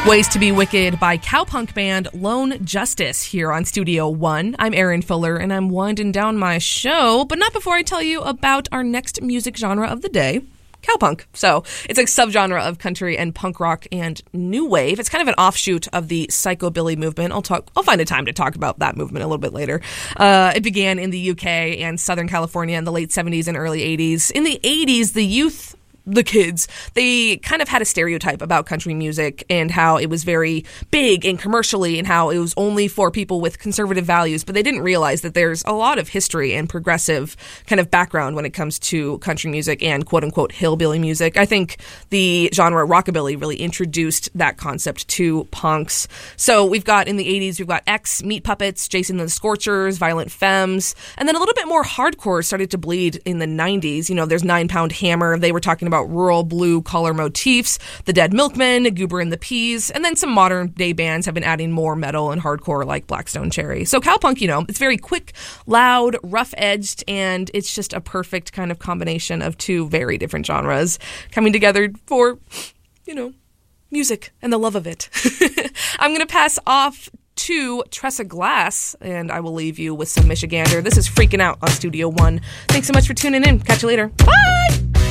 Ways to Be Wicked by cowpunk band Lone Justice here on Studio One. I'm Erin Fuller, and I'm winding down my show, but not before I tell you about our next music genre of the day, cowpunk. So it's a subgenre of country and punk rock and new wave. It's kind of an offshoot of the psychobilly movement. I'll find a time to talk about that movement a little bit later. It began in the UK and Southern California in the late 70s and early 80s. In the 80s, the kids, they kind of had a stereotype about country music and how it was very big and commercially and how it was only for people with conservative values, but they didn't realize that there's a lot of history and progressive kind of background when it comes to country music and quote-unquote hillbilly music. I think the genre rockabilly really introduced that concept to punks. So we've got, in the 80s, we've got X, Meat Puppets, Jason and the Scorchers, Violent Femmes, and then a little bit more hardcore started to bleed in the 90s. You know, there's 9 Pound Hammer. They were talking about rural blue collar motifs, the Dead Milkmen, Goober and the Peas, and then some modern day bands have been adding more metal and hardcore like Black Stone Cherry. So cowpunk, you know, it's very quick, loud, rough-edged, and it's just a perfect kind of combination of two very different genres coming together for, you know, music and the love of it. I'm going to pass off to Tressa Glass, and I will leave you with some Michigander. This is Freaking Out on Studio One. Thanks so much for tuning in. Catch you later. Bye!